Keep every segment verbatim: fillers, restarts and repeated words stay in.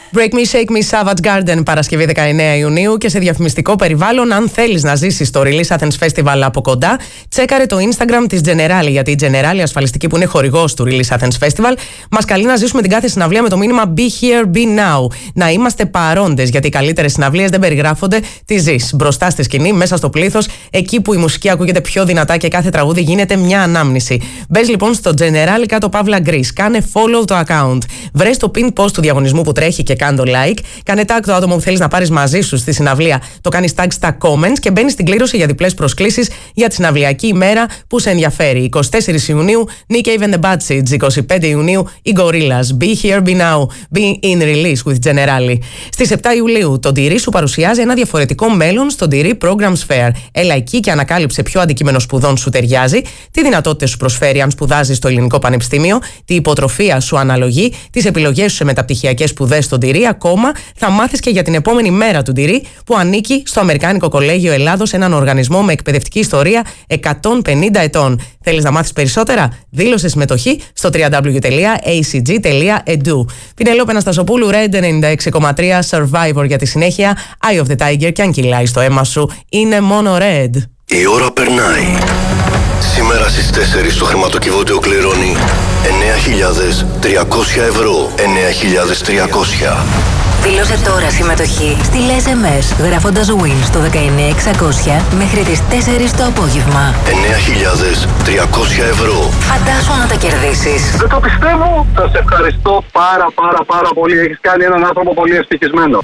Break Me, Shake Me, Savage Garden, Παρασκευή δεκαεννέα Ιουνίου. Και σε διαφημιστικό περιβάλλον, αν θέλεις να ζήσεις το Release Athens Festival από κοντά, τσέκαρε το Instagram της Generali, γιατί η Generali, ασφαλιστική που είναι χορηγός του Release Athens Festival, μας καλεί να ζήσουμε την κάθε συναυλία με το μήνυμα Be Here, Be Now. Να είμαστε παρόντες, γιατί οι καλύτερες συναυλίες δεν περιγράφονται, τη ζεις. Μπροστά στη σκηνή, μέσα στο πλήθος, εκεί που η μουσική ακούγεται πιο δυνατά και κάθε τραγούδι γίνεται μια ανάμνηση. Μπες λοιπόν στο Generali κάτω παύλα Greece, κάνε follow το account. Βρες το pin post του διαγωνισμού που τρέχει και κάνε το like. Κάνε tag το άτομο που θέλεις να πάρεις μαζί σου στη συναυλία, το κάνεις tag στα comments και μπαίνεις στην κλήρωση για διπλές προσκλήσεις για τη συναυλιακή ημέρα που σε ενδιαφέρει. εικοστή τέταρτη Ιουνίου, Nick Cave and the Bad Seeds. εικοστή πέμπτη Ιουνίου, οι Gorillaz. Be here, be now. Be in release with Generali. Στις επτά Ιουλίου, το Ντυρί σου παρουσιάζει ένα διαφορετικό μέλλον στο Ντυρί Programs Fair. Έλα εκεί και ανακάλυψε ποιο αντικείμενο σπουδών σου ταιριάζει, τι δυνατότητες σου προσφέρει αν σπουδάζεις στο Ελληνικό Πανεπιστήμιο, τι υποτροφία σου αναλογεί, τις επιλογές σου σε μεταπτυχιακές σπουδές στο Ντυρί. Ακόμα θα μάθεις και για την επόμενη μέρα του Ντυρί που ανήκει στο Αμερικάνικο Κολέγιο Ελλάδος, έναν οργανισμό με εκπαιδευτική ιστορία εκατόν πενήντα ετών. Θέλεις να μάθεις περισσότερα? Δήλωσε συμμετοχή στο double-u double-u double-u τελεία έι σι τζι τελεία ι ντι γιου. Πινελόπη Αναστασοπούλου, Red ενενήντα έξι κόμμα τρία, Survivor για τη συνέχεια. Eye of the Tiger, και αν κυλάει στο αίμα σου, είναι μόνο Red. Η ώρα περνάει. Σήμερα στις τέσσερις το χρηματοκιβώτιο κληρώνει εννέα χιλιάδες τριακόσια ευρώ. εννέα χιλιάδες τριακόσια. Δήλωσε τώρα συμμετοχή. Στείλε ες εμ ες γράφοντας Win στο δεκαεννέα εξακόσια μέχρι τις τέσσερις το απόγευμα. εννέα χιλιάδες τριακόσια ευρώ. Φαντάσου να τα κερδίσεις. Δεν το πιστεύω. Σας ευχαριστώ πάρα πάρα πάρα πολύ. Έχεις κάνει έναν άνθρωπο πολύ ευτυχισμένο.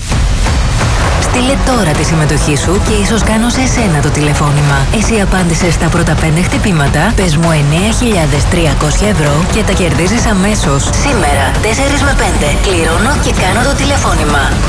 Στείλε τώρα τη συμμετοχή σου και ίσως κάνω σε εσένα το τηλεφώνημα. Εσύ απάντησες στα πρώτα πέντε χτυπήματα, πες μου εννέα χιλιάδες τριακόσια ευρώ και τα κερδίζεις αμέσως. Σήμερα, τέσσερα με πέντε, κληρώνω και κάνω το τηλεφώνημα.